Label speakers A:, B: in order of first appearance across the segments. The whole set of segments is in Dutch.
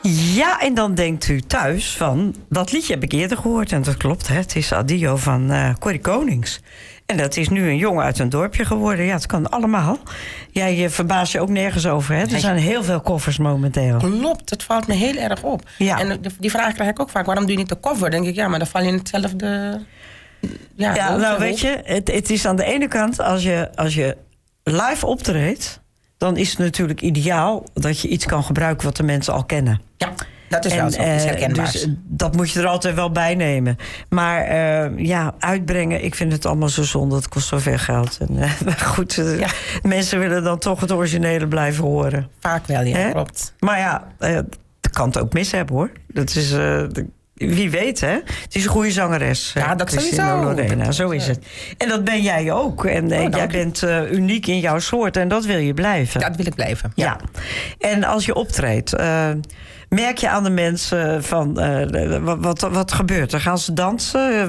A: Ja, en dan denkt u thuis van... dat liedje heb ik eerder gehoord en dat klopt, hè. Het is Adio van Corrie Konings. En dat is nu een jongen uit een dorpje geworden. Ja, het kan allemaal. Jij verbaast je ook nergens over, hè? Er zijn heel veel covers momenteel.
B: Klopt, het valt me heel erg op.
A: Ja.
B: En die vraag krijg ik ook vaak. Waarom doe je niet de cover? Dan denk ik, ja, maar dan val je in hetzelfde...
A: Ja, nou weet je, het is aan de ene kant... als je live optreedt... dan is het natuurlijk ideaal dat je iets kan gebruiken... wat de mensen al kennen.
B: Ja, dat is wel zo, is herkenbaar.
A: Dus dat moet je er altijd wel bij nemen. Maar uitbrengen, ik vind het allemaal zo zonde. Het kost zoveel geld. En, maar goed, mensen willen dan toch het originele blijven horen.
B: Vaak wel, ja, klopt.
A: Maar ja, dat kan het ook mis hebben, hoor. Dat is... wie weet, hè? Het is een goede zangeres.
B: Ja, dat
A: Christina
B: sowieso.
A: Lorena, zo is het. En dat ben jij ook. En jij bent uniek in jouw soort. En dat wil je blijven.
B: Dat wil ik blijven,
A: ja. En als je optreedt... merk je aan de mensen van... wat gebeurt er? Gaan ze dansen?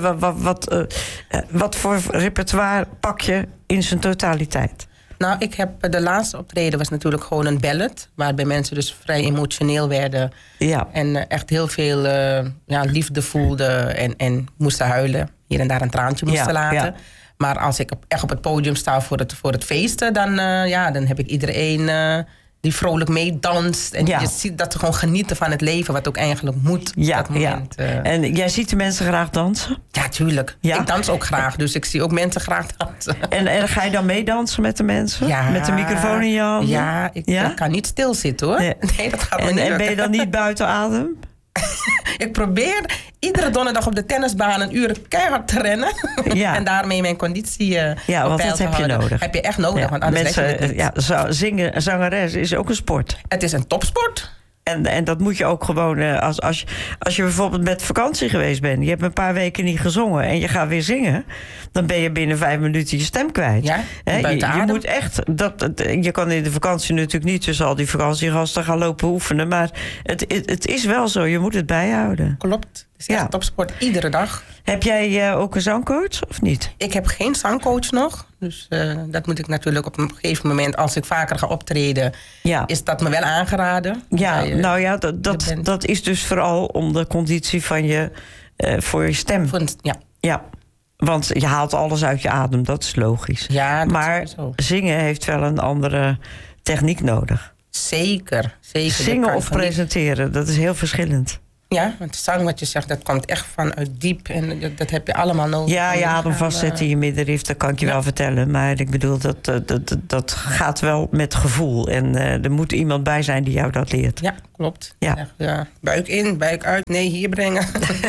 A: Wat voor repertoire pak je in zijn totaliteit?
B: Nou, ik heb de laatste optreden was natuurlijk gewoon een ballad. Waarbij mensen dus vrij emotioneel werden. Ja. En echt heel veel liefde voelden en moesten huilen. Hier en daar een traantje moesten laten. Ja. Maar als ik echt op het podium sta voor het feesten... dan heb ik iedereen... die vrolijk meedanst. En je ziet dat ze gewoon genieten van het leven... wat ook eigenlijk moet op dat moment.
A: En jij ziet de mensen graag dansen?
B: Ja, tuurlijk. Ja? Ik dans ook graag, dus ik zie ook mensen graag dansen.
A: En ga je dan meedansen met de mensen? Ja. Met de microfoon in je handen?
B: Ja, ik kan niet stilzitten, hoor. Nee, dat gaat me niet.
A: En ben je dan niet buiten adem?
B: Ik probeer iedere donderdag op de tennisbaan een uur keihard te rennen. Ja. En daarmee mijn conditie op
A: want
B: peil
A: dat
B: te
A: heb
B: houden.
A: je nodig.
B: Heb je echt nodig, want anders
A: zingen, zangeres is ook een sport.
B: Het is een topsport.
A: En dat moet je ook gewoon... Als je bijvoorbeeld met vakantie geweest bent... je hebt een paar weken niet gezongen... en je gaat weer zingen... dan ben je binnen 5 minuten je stem kwijt.
B: Ja,
A: je moet echt... je kan in de vakantie natuurlijk niet... tussen al die vakantiegasten gaan lopen oefenen... maar het is wel zo, je moet het bijhouden.
B: Klopt. Het is echt topsport, iedere dag.
A: Heb jij ook een zangcoach, of niet?
B: Ik heb geen zangcoach nog. Dus dat moet ik natuurlijk op een gegeven moment... als ik vaker ga optreden... is dat me wel aangeraden.
A: Ja, dat is dus vooral om de conditie van je... voor je stem. Ja. Want je haalt alles uit je adem, dat is logisch.
B: Ja,
A: maar zingen heeft wel een andere techniek nodig.
B: Zeker.
A: Zingen of presenteren, dat is heel verschillend.
B: Ja, want zang, wat je zegt, dat komt echt vanuit diep. En dat heb je allemaal nodig.
A: Ja, je adem vastzetten in je middenrif, dat kan ik je wel vertellen. Maar ik bedoel, dat gaat wel met gevoel. En er moet iemand bij zijn die jou dat leert.
B: Ja, klopt. Ja. Buik in, buik uit, nee, hier brengen.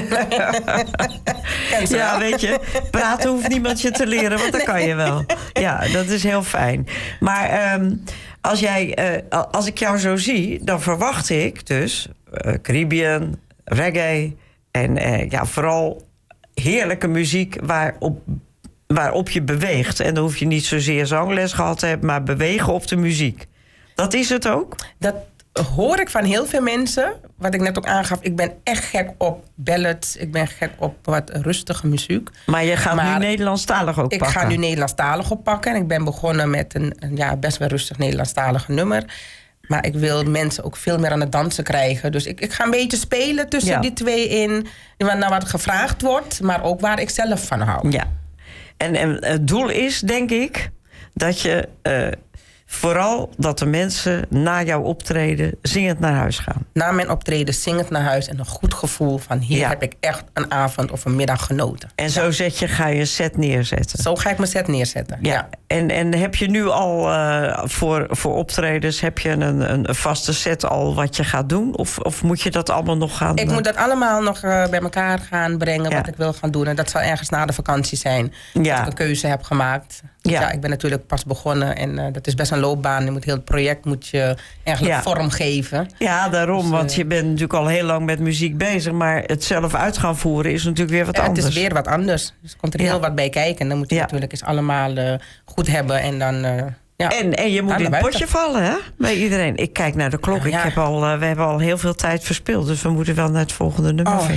A: Ja, weet je, praten hoeft niemand je te leren, want dat kan je wel. Ja, dat is heel fijn. Maar als ik jou zo zie, dan verwacht ik dus... Caribbean, reggae en vooral heerlijke muziek waarop je beweegt. En dan hoef je niet zozeer zangles gehad te hebben, maar bewegen op de muziek. Dat is het ook?
B: Dat hoor ik van heel veel mensen. Wat ik net ook aangaf, ik ben echt gek op ballads. Ik ben gek op wat rustige muziek.
A: Maar je gaat nu Nederlandstalig ook pakken?
B: Ik ga nu Nederlandstalig oppakken. En ik ben begonnen met een best wel rustig Nederlandstalig nummer. Maar ik wil mensen ook veel meer aan het dansen krijgen. Dus ik ga een beetje spelen tussen die twee in. Naar wat gevraagd wordt, maar ook waar ik zelf van hou. Ja.
A: En het doel is, denk ik, dat je... vooral dat de mensen na jouw optreden zingend naar huis gaan. Na
B: mijn optreden zingend naar huis en een goed gevoel van... hier heb ik echt een avond of een middag genoten.
A: En zo ga je een set neerzetten?
B: Zo ga ik mijn set neerzetten, ja.
A: En heb je nu al voor optredens... heb je een vaste set al wat je gaat doen? Of moet je dat allemaal nog gaan...
B: Ik moet dat allemaal nog bij elkaar gaan brengen... wat ik wil gaan doen. En dat zal ergens na de vakantie zijn. Dat ik een keuze heb gemaakt. Ja, ik ben natuurlijk pas begonnen en dat is best een loopbaan. Je moet heel het project eigenlijk vormgeven.
A: Ja, daarom, dus, want je bent natuurlijk al heel lang met muziek bezig... maar het zelf uit gaan voeren is natuurlijk weer wat anders.
B: Het is weer wat anders. Dus er komt er heel wat bij kijken. En dan moet je natuurlijk eens allemaal goed hebben en dan...
A: En je moet in het potje vallen, hè? Bij iedereen. Ik kijk naar de klok. We hebben al heel veel tijd verspild. Dus we moeten wel naar het volgende nummer van jou.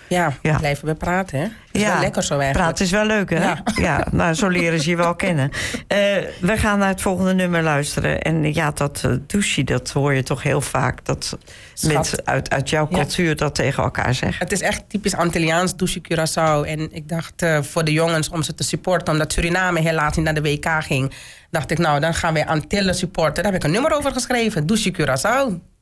B: Blijven we praten, hè? Het is wel lekker zo eigenlijk.
A: Praten is wel leuk, hè? Ja, nou, zo leren ze je wel kennen. We gaan naar het volgende nummer luisteren. En dat douche, dat hoor je toch heel vaak. Dat mensen uit jouw cultuur dat tegen elkaar zeggen.
B: Het is echt typisch Antilliaans, douche Curaçao. En ik dacht voor de jongens om ze te supporten, omdat Suriname helaas niet naar de WK ging, dacht ik, nou, dan gaan wij Antillen supporten. Daar heb ik een nummer over geschreven, douche Curaçao.